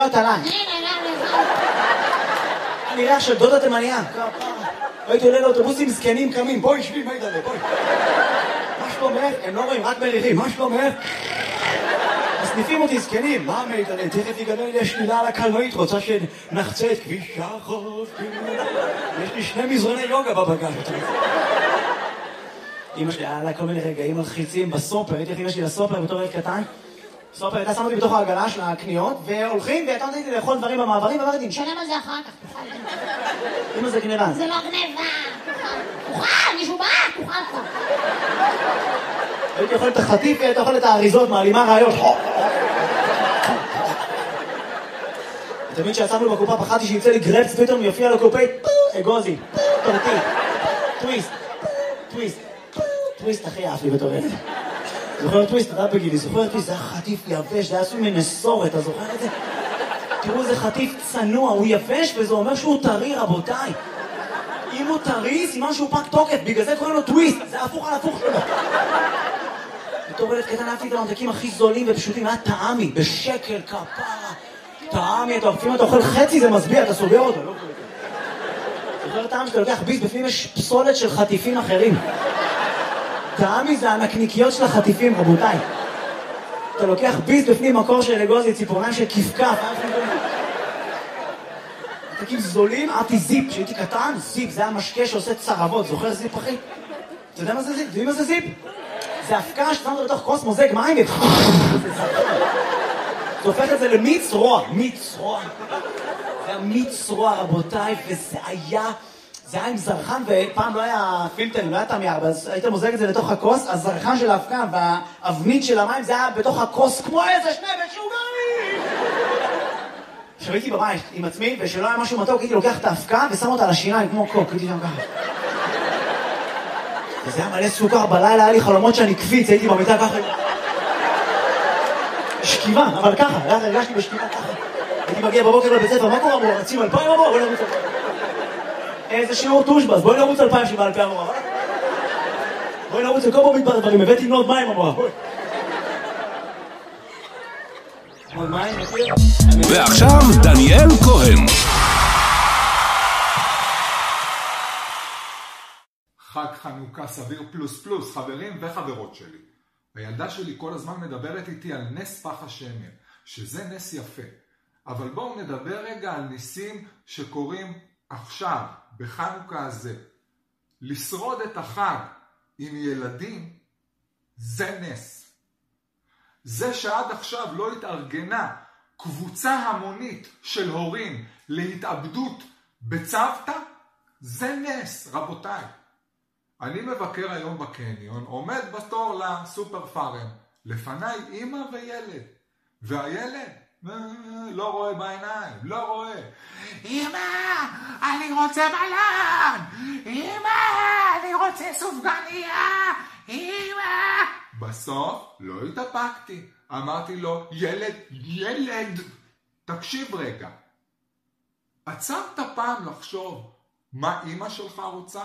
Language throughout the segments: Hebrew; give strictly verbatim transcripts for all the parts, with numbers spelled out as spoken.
נראה של דודה תימניה. הייתי עולה לאוטובוסים זקנים קמים, בואי שבי, מה ידעלה, בואי. מה שלומך? הם לא רואים, רק מריחים, מה שלומך? מסניפים אותי זקנים, מה מידעלה? תכף יגדל לי השלילה על הקלנועית, רוצה שנחצה את כביש החוף. יש לי שני מזרוני יוגה בבגז. אמא שלי היה לה כל מיני רגעים מלחיצים בסופר, הייתי הכי אמא שלי לסופר בתור ילד קטן. סופר הייתה שמה אותי בתוך העגלה של הקניות, והולכים, והייתה נותנת לי לאכול דברים במעברים, ואמרתי, נשלם על זה אחר כך, תוכל. אמא זה גניבה. זה לא גניבה, תוכל, מישהו בא, תוכל פה. הייתי אוכל את החטיף, והייתי אוכל את האריזות, מעלימה רעיות. תמיד שיצאנו בקופה פחדתי שיצא לי גרפס, פתאום יופיע לקופי, אגוזי, טורטי, טוויסט, טוויסט, טוויסט הכי אף לי בתור ילד. זוכר טוויסט, אתה בגילי, זוכר טוויסט, זה היה חטיף יבש, זה היה עשוי מנסורת, אתה זוכר את זה? תראו, זה חטיף צנוע, הוא יבש וזה אומר שהוא טרי, רבותיי. אם הוא טרי, סימן שהוא פק תוקף, בגלל זה קוראים לו טוויסט, זה הפוך על הפוך שלו. בתור ילד קטן אהבתי את הממתקים הכי זולים ופשוטים, היה טעמי, בשקל, כפרה. טעמי, אתה אוכפים, אתה אוכל חצי, זה מסביע, אתה סוגר אותו, לא? זוכר טעם שאתה לוקח ביס, בפנים יש פסולת של חטיפים אחרים. טעמי זה הנקניקיות של החטיפים, רבותיי. אתה לוקח ביס בפנים מקור של אגוזי, ציפורניים של כפכף. ממתקים זולים, אהבתי זיפ, כשהייתי קטן, זיפ, זה היה משקה שעושה צרבות, זוכר זיפ אחי? אתה יודע מה זה זיפ? יודעים מה זה זיפ? זה הפקה ששמת בתוך כוס מוזג מים ו... זה הופך את זה למיץ רוע, מיץ רוע. זה היה מיץ רוע, רבותיי, וזה היה... זה היה עם זרחן, ופעם לא היה פילטר, לא היה תמייר, אז היית מוזג את זה לתוך הכוס, הזרחן של ההפקה והאבנית של המים, זה היה בתוך הכוס כמו איזה שני משוגעים! עכשיו הייתי בבית עם עצמי, ושלא היה משהו מתוק, הייתי לוקח את ההפקה ושם אותה על השיניים כמו קוק, הייתי שם ככה. וזה היה מלא סוכר, בלילה היה לי חלומות שאני קפיץ, הייתי במיטה ככה. שכיבה, אבל ככה, הרגשתי בשכיבה ככה. הייתי מגיע בבוקר לבית ספר, מה קורה בו? רצים אלפיים הבוא, בואי נרוץ אלפיים. איזה שיעור טושבס, בואי נרוץ אלפיים שבעה אלפיים המורה. בואי נרוץ לכל פה מתבר דברים, הבאתי מאוד מים המורה, בואי. עוד מים, נתיר. ועכשיו דניאל כהן. חג חנוכה סביר פלוס פלוס, חברים וחברות שלי. הילדה שלי כל הזמן מדברת איתי על נס פח השמן, שזה נס יפה. אבל בואו נדבר רגע על ניסים שקורים עכשיו, בחנוכה הזה. לשרוד את החג עם ילדים, זה נס. זה שעד עכשיו לא התארגנה קבוצה המונית של הורים להתאבדות בצוותא, זה נס, רבותיי. אני מבקר היום בקניון, עומד בתור לסופר פארם, לפניי אמא וילד, והילד לא רואה בעיניים, לא רואה. אמא, אני רוצה בלון, אמא, אני רוצה סופגניה, אמא. בסוף לא התאפקתי, אמרתי לו, ילד, ילד, תקשיב רגע. עצרת פעם לחשוב מה אמא שלך רוצה?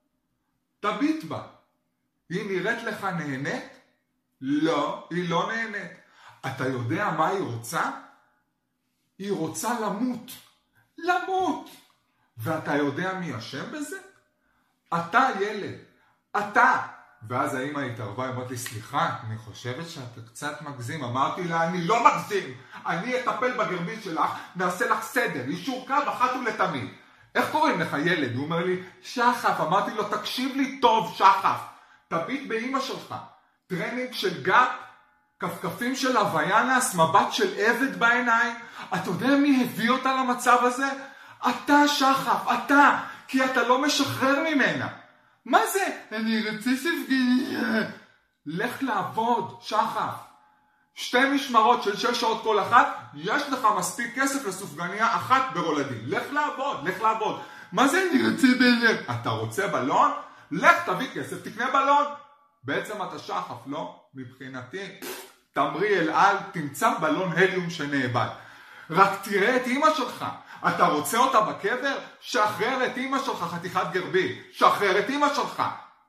תביט בה. היא נראית לך נהנית? לא, היא לא נהנית. אתה יודע מה היא רוצה? היא רוצה למות. למות. ואתה יודע מי אשם בזה? אתה ילד. אתה. ואז האמא התערבה, היא אמרת לי, סליחה, אני חושבת שאתה קצת מגזים. אמרתי לה, אני לא מגזים. אני אטפל בגרבית שלך, נעשה לך סדר, יישור קו אחת ולתמיד. איך קוראים לך ילד? הוא אומר לי, שחף. אמרתי לו, תקשיב לי טוב, שחף. תביט באמא שלך. טרנינג של גאפ, כפכפים של הוויאנס, מבט של עבד בעיניים. אתה יודע מי הביא אותה למצב הזה? אתה, שחף, אתה. כי אתה לא משחרר ממנה. מה זה? אני רוצה ספגניה. לך לעבוד, שחף. שתי משמרות של שש שעות כל אחת, יש לך מספיק כסף לסופגניה אחת ברולדין. לך לעבוד, לך לעבוד. מה זה אני רוצה בלון? אתה רוצה בלון? לך תביא כסף, תקנה בלון. בעצם אתה שחף, לא? מבחינתי, תמרי אל על, תמצא בלון הליום שנאבד. רק תראה את אמא שלך. אתה רוצה אותה בקבר? שחרר את אמא שלך, חתיכת גרבי. שחרר את אמא שלך.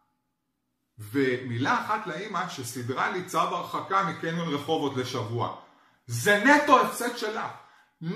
ומילה אחת לאמא שסדרה לי צו הרחקה מקניון רחובות לשבוע. זה נטו הפסד שלה.